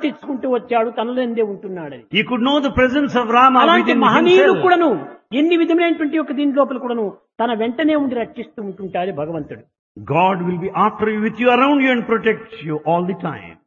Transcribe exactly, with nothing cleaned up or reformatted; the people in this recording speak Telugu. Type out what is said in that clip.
తెచ్చుకుంటూ వచ్చాడు, తనలో ఎందే ఉంటున్నాడని. He could know the presence of Rama అలాంటి within మహనీయులు himself. కూడాను ఎన్ని విధమైనటువంటి ఒక దీని లోపల కూడాను తన వెంటనే ఉండి రక్షిస్తూ ఉంటుంటారు భగవంతుడు. God will be after you, with you, around you, and protect you all the time.